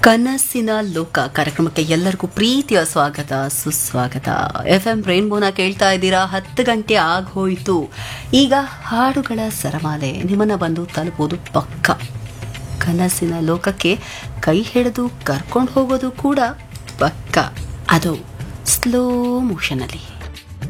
ಕನಸಿನ ಲೋಕ ಕಾರ್ಯಕ್ರಮಕ್ಕೆ ಎಲ್ಲರಿಗೂ ಪ್ರೀತಿಯ ಸ್ವಾಗತ ಸುಸ್ವಾಗತ. FM ರೈನ್ಬೋನ ಕೇಳ್ತಾ ಇದ್ದೀರಾ. 10 ಗಂಟೆ ಆಗೋಯ್ತು. ಈಗ ಹಾಡುಗಳ ಸರಮಾಲೆ ನಿಮ್ಮನ್ನ ಬಂದು ತಲುಪೋದು ಪಕ್ಕ. ಕನಸಿನ ಲೋಕಕ್ಕೆ ಕೈ ಹಿಡಿದು ಕರ್ಕೊಂಡು ಹೋಗೋದು ಕೂಡ ಪಕ್ಕ. ಅದು ಸ್ಲೋ ಮೋಷನಲ್ಲಿ.